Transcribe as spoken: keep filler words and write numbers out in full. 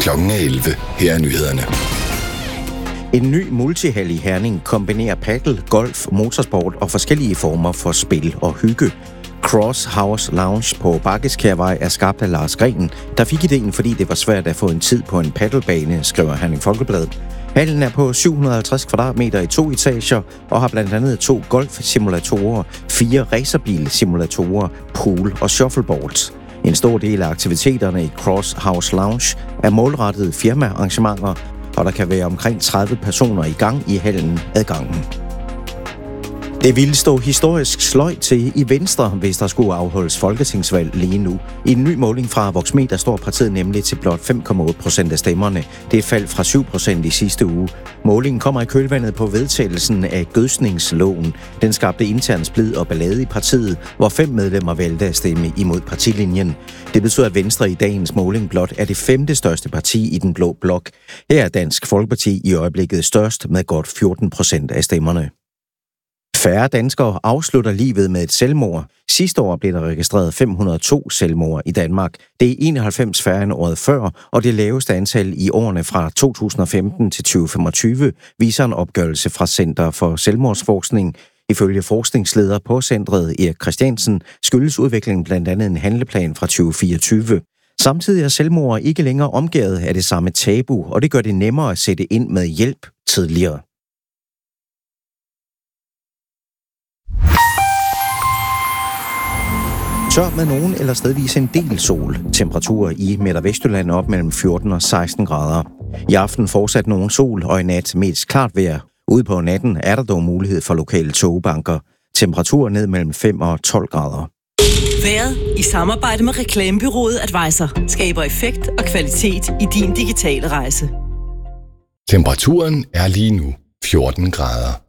Klokken er elleve. Her er nyhederne. En ny multihal i Herning kombinerer paddle, golf, motorsport og forskellige former for spil og hygge. Cross House Lounge på Bakkeskærvej er skabt af Lars Green, der fik ideen, fordi det var svært at få en tid på en paddlebane, skriver Herning Folkeblad. Hallen er på syv hundrede og halvtreds kvadratmeter i to etager og har blandt andet to golfsimulatorer, fire racerbilsimulatorer, pool og shuffleboards. En stor del af aktiviteterne i Cross House Lounge er målrettede firmaarrangementer, og der kan være omkring tredive personer i gang i hallen adgangen. Det ville stå historisk sløjt til i Venstre, hvis der skulle afholdes folketingsvalg lige nu. I en ny måling fra Voxmeter står partiet nemlig til blot fem komma otte procent af stemmerne. Det er et fald fra syv procent i sidste uge. Målingen kommer i kølvandet på vedtagelsen af gødsningsloven. Den skabte intern splid og ballade i partiet, hvor fem medlemmer valgte at stemme imod partilinjen. Det betyder, at Venstre i dagens måling blot er det femte største parti i den blå blok. Her er Dansk Folkeparti i øjeblikket størst med godt fjorten procent af stemmerne. Færre danskere afslutter livet med et selvmord. Sidste år blev der registreret fem hundrede og to selvmord i Danmark. Det er enoghalvfems færre end året før, og det laveste antal i årene fra to tusind og femten til tyve femogtyve, viser en opgørelse fra Center for Selvmordsforskning. Ifølge forskningsleder på centret Erik Christiansen skyldes udviklingen blandt andet en handleplan fra tyve fireogtyve. Samtidig er selvmord ikke længere omgærdet af det samme tabu, og det gør det nemmere at sætte ind med hjælp tidligere. Tør med nogen eller stedvis en del sol. Temperaturer i Midt- og Vestjylland op mellem fjorten og seksten grader. I aften fortsat nogen sol, og i nat mest klart vejr. Ude på natten er der dog mulighed for lokale togbanker. Temperaturer ned mellem fem og tolv grader. Vejret i samarbejde med reklamebureauet Advisor skaber effekt og kvalitet i din digitale rejse. Temperaturen er lige nu fjorten grader.